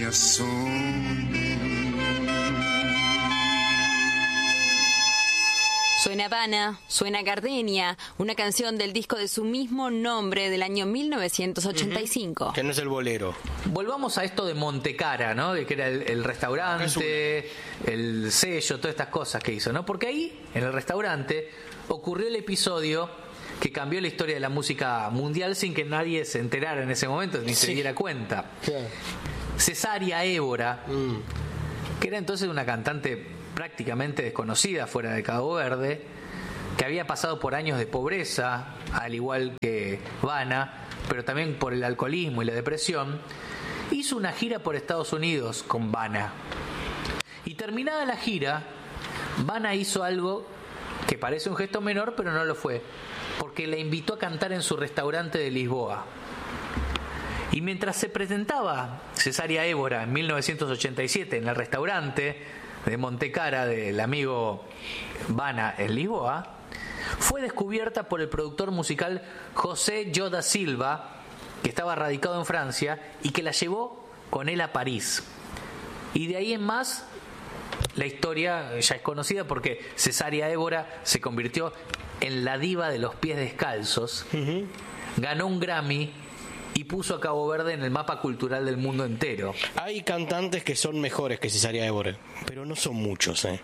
Suena Habana, suena Gardenia, una canción del disco de su mismo nombre del año 1985. Que no es el bolero. Volvamos a esto de Montecara, ¿no? Que era el restaurante, el sello, todas estas cosas que hizo, ¿no? Porque ahí, en el restaurante, ocurrió el episodio que cambió la historia de la música mundial sin que nadie se enterara en ese momento, ni se diera cuenta. Claro. Cesárea Évora, que era entonces una cantante prácticamente desconocida fuera de Cabo Verde, que había pasado por años de pobreza, al igual que Vanna, pero también por el alcoholismo y la depresión, hizo una gira por Estados Unidos con Vanna. Y terminada la gira, Vanna hizo algo que parece un gesto menor, pero no lo fue, porque la invitó a cantar en su restaurante de Lisboa. Y mientras se presentaba Cesárea Évora en 1987 en el restaurante de Montecara del amigo Vanna en Lisboa, fue descubierta por el productor musical José Joda Silva, que estaba radicado en Francia y que la llevó con él a París. Y de ahí en más, la historia ya es conocida porque Cesárea Évora se convirtió en la diva de los pies descalzos, ganó un Grammy y puso a Cabo Verde en el mapa cultural del mundo entero. Hay cantantes que son mejores que Cesárea Évora, pero no son muchos, Es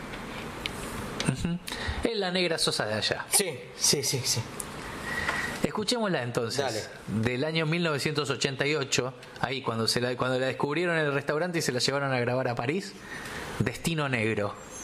la Negra Sosa de allá. Sí. Escuchémosla entonces. Dale. Del año 1988, ahí cuando la descubrieron en el restaurante y se la llevaron a grabar a París, Destino Negro.